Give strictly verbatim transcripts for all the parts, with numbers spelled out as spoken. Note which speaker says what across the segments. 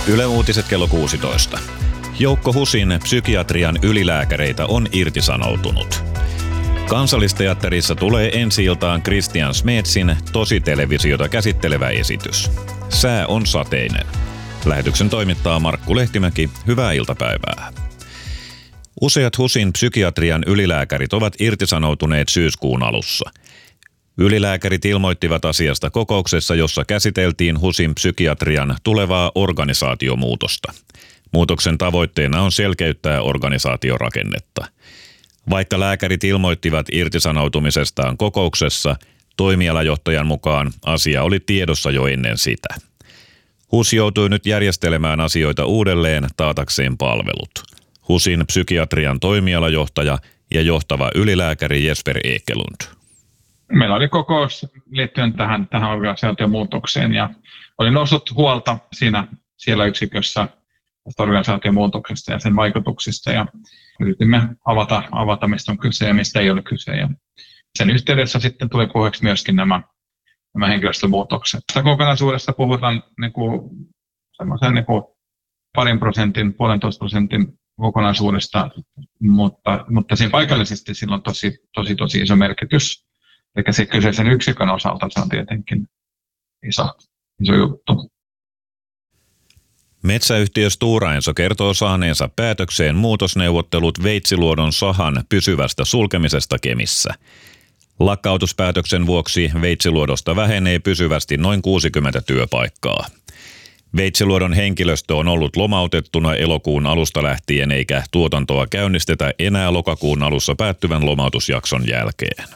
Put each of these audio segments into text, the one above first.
Speaker 1: Yle Uutiset kello kuusitoista. Joukko HUSin psykiatrian ylilääkäreitä on irtisanoutunut. Kansallisteatterissa tulee ensi-iltaan Christian Smedsin tositelevisiota käsittelevä esitys. Sää on sateinen. Lähetyksen toimittaa Markku Lehtimäki. Hyvää iltapäivää. Useat HUSin psykiatrian ylilääkärit ovat irtisanoutuneet syyskuun alussa. Ylilääkärit ilmoittivat asiasta kokouksessa, jossa käsiteltiin HUSin psykiatrian tulevaa organisaatiomuutosta. Muutoksen tavoitteena on selkeyttää organisaatiorakennetta. Vaikka lääkärit ilmoittivat irtisanoutumisestaan kokouksessa, toimialajohtajan mukaan asia oli tiedossa jo ennen sitä. HUS joutui nyt järjestelemään asioita uudelleen taatakseen palvelut. HUSin psykiatrian toimialajohtaja ja johtava ylilääkäri Jesper Ekelund.
Speaker 2: Meillä oli kokous liittyen tähän, tähän organisaatiomuutokseen ja oli noussut huolta siinä, siellä yksikössä tästä organisaatiomuutoksesta ja sen vaikutuksista ja yritimme avata, avata, mistä on kyse ja mistä ei ole kyse. Ja sen yhteydessä sitten tuli puheeksi myöskin nämä, nämä henkilöstömuutokset. Tästä kokonaisuudesta puhutaan niin kuin, semmoisen niin kuin parin prosentin, puolentoista prosentin kokonaisuudesta, mutta, mutta siinä paikallisesti sillä on tosi, tosi, tosi iso merkitys. Eli se kyseisen yksikön osalta se on tietenkin iso, iso juttu.
Speaker 1: Metsäyhtiö Stora Enso kertoo saaneensa päätökseen muutosneuvottelut Veitsiluodon sahan pysyvästä sulkemisesta Kemissä. Lakkautuspäätöksen vuoksi Veitsiluodosta vähenee pysyvästi noin kuusikymmentä työpaikkaa. Veitsiluodon henkilöstö on ollut lomautettuna elokuun alusta lähtien eikä tuotantoa käynnistetä enää lokakuun alussa päättyvän lomautusjakson jälkeen.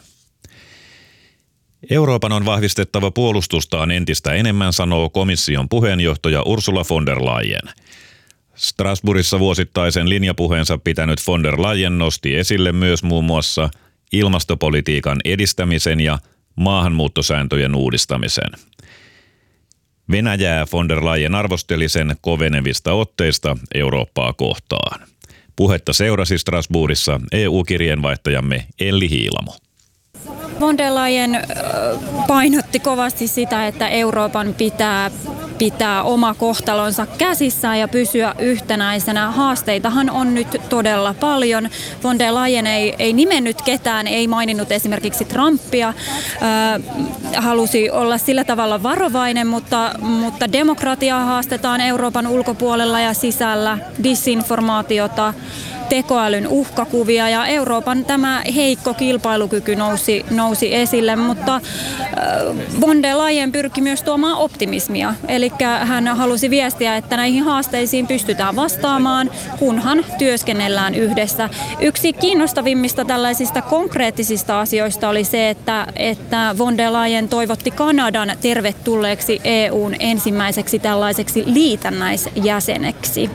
Speaker 1: Euroopan on vahvistettava puolustustaan entistä enemmän, sanoo komission puheenjohtaja Ursula von der Leyen. Strasbourgissa vuosittaisen linjapuheensa pitänyt von der Leyen nosti esille myös muun muassa ilmastopolitiikan edistämisen ja maahanmuuttosääntöjen uudistamisen. Venäjää von der Leyen arvosteli sen kovenevista otteista Eurooppaa kohtaan. Puhetta seurasi Strasbourgissa E U-kirjeenvaihtajamme Elli Hiilamo.
Speaker 3: Von der Leyen painotti kovasti sitä, että Euroopan pitää pitää oma kohtalonsa käsissään ja pysyä yhtenäisenä. Haasteitahan on nyt todella paljon. Von der Leyen ei, ei nimennyt ketään, ei maininnut esimerkiksi Trumpia. Äh, halusi olla sillä tavalla varovainen, mutta, mutta demokratiaa haastetaan Euroopan ulkopuolella ja sisällä, disinformaatiota, tekoälyn uhkakuvia ja Euroopan tämä heikko kilpailukyky nousi, nousi esille, mutta äh, von der Leyen pyrki myös tuomaan optimismia. Eli hän halusi viestiä, että näihin haasteisiin pystytään vastaamaan, kunhan työskennellään yhdessä. Yksi kiinnostavimmista tällaisista konkreettisista asioista oli se, että, että von der Leyen toivotti Kanadan tervetulleeksi E U:n ensimmäiseksi tällaiseksi liitännäisjäseneksi.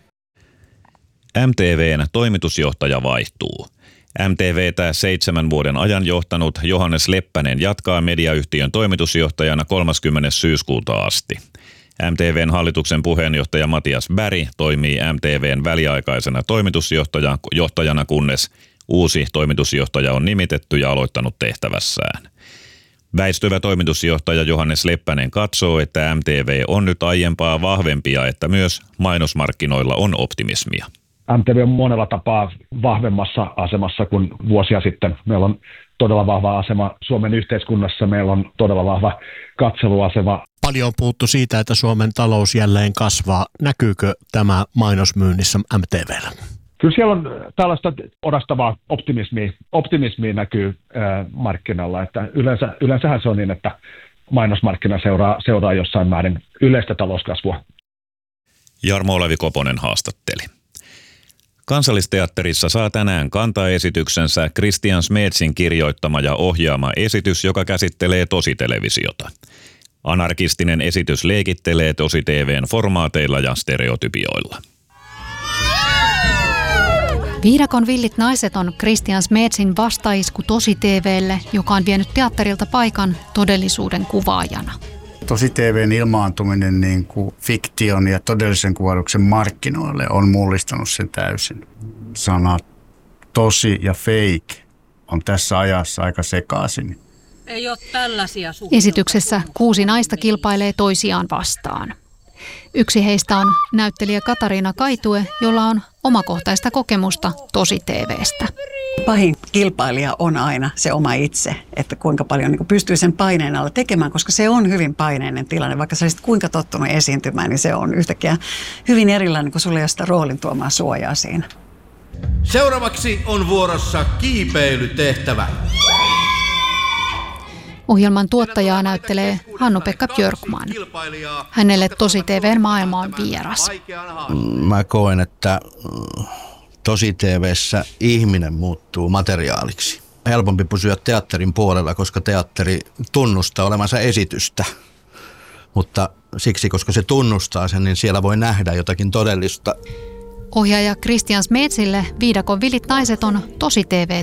Speaker 1: M T V:n toimitusjohtaja vaihtuu. M T V:tä seitsemän vuoden ajan johtanut Johannes Leppänen jatkaa mediayhtiön toimitusjohtajana kolmaskymmenes syyskuuta asti. M T V:n hallituksen puheenjohtaja Matias Berg toimii M T V:n väliaikaisena toimitusjohtajana, kunnes uusi toimitusjohtaja on nimitetty ja aloittanut tehtävässään. Väistyvä toimitusjohtaja Johannes Leppänen katsoo, että M T V on nyt aiempaa vahvempi ja että myös mainosmarkkinoilla on optimismia.
Speaker 4: M T V on monella tapaa vahvemmassa asemassa kuin vuosia sitten. Meillä on todella vahva asema Suomen yhteiskunnassa, meillä on todella vahva katseluasema.
Speaker 5: Paljon on puhuttu siitä, että Suomen talous jälleen kasvaa. Näkyykö tämä mainosmyynnissä M T V:llä?
Speaker 4: Kyllä siellä on tällaista orastavaa optimismia, optimismia näkyy äh, markkinalla. Että yleensä, yleensähän se on niin, että mainosmarkkina seuraa, seuraa jossain määrin yleistä talouskasvua.
Speaker 1: Jarmo Olavi Koponen haastatteli. Kansallisteatterissa saa tänään kantaesityksensä Christian Smedsin kirjoittama ja ohjaama esitys, joka käsittelee tositelevisiota. Anarkistinen esitys leikittelee tosi-T V:n formaateilla ja stereotypioilla.
Speaker 6: Viidakon villit naiset on Christian Smedsin vastaisku tosi-T V:lle, joka on vienyt teatterilta paikan todellisuuden kuvaajana.
Speaker 7: Tosi-T V:n ilmaantuminen niin kuin fiktion ja todellisen kuvauksen markkinoille on mullistanut sen täysin. Sanat tosi ja fake on tässä ajassa aika sekaisin.
Speaker 8: Ei ole tällaisia
Speaker 6: Esityksessä kuusi naista kilpailee toisiaan vastaan. Yksi heistä on näyttelijä Katariina Kaitue, jolla on omakohtaista kokemusta Tosi-T V:stä.
Speaker 8: Pahin kilpailija on aina se oma itse, että kuinka paljon niin kuin pystyy sen paineen alla tekemään, koska se on hyvin paineinen tilanne. Vaikka sä olisit kuinka tottunut esiintymään, niin se on yhtäkkiä hyvin erilainen, kun sulla ei ole sitä roolin tuomaa suojaa siinä.
Speaker 9: Seuraavaksi on vuorossa kiipeilytehtävä.
Speaker 6: Ohjelman tuottajaa näyttelee Hannu-Pekka Björkman. Hänelle Tosi-T V:n maailma on vieras.
Speaker 9: Mä koen, että Tosi-T V:ssä ihminen muuttuu materiaaliksi. Helpompi pysyä teatterin puolella, koska teatteri tunnustaa olevansa esitystä. Mutta siksi, koska se tunnustaa sen, niin siellä voi nähdä jotakin todellista.
Speaker 6: Ohjaaja Christian Smetsille Viidakon villit naiset on Tosi-T V